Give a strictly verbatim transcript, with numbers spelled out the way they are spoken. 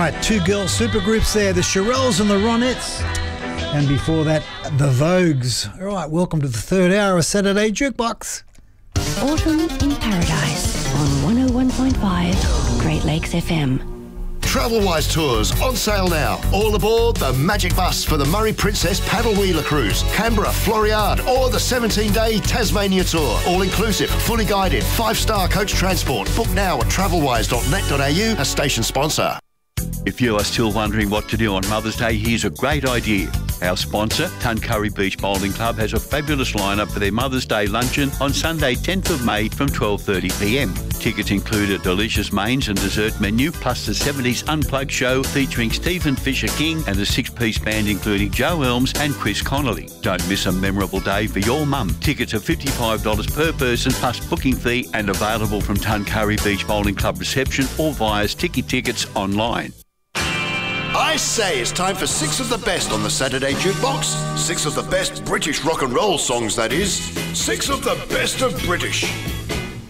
right, two girl supergroups there, the Shirelles and the Ronettes. And before that, the Vogues. All right, welcome to the third hour of Saturday Jukebox. Autumn in Paradise on one oh one point five Great Lakes F M. Travelwise Tours on sale now. All aboard the Magic Bus for the Murray Princess Paddle Wheeler Cruise, Canberra, Floriade, or the seventeen-day Tasmania Tour. All inclusive, fully guided, five-star coach transport. Book now at travelwise dot net dot a u, a station sponsor. If you are still wondering what to do on Mother's Day, here's a great idea. Our sponsor, Tuncurry Beach Bowling Club, has a fabulous lineup for their Mother's Day luncheon on Sunday, tenth of May from twelve thirty p m. Tickets include a delicious mains and dessert menu, plus the seventies Unplugged show featuring Stephen Fisher King and the six-piece band including Joe Elms and Chris Connolly. Don't miss a memorable day for your mum. Tickets are fifty-five dollars per person plus booking fee and available from Tuncurry Beach Bowling Club reception or via Sticky Tickets online. I say it's time for six of the best on the Saturday Jukebox. Six of the best British rock and roll songs, that is. Six of the best of British.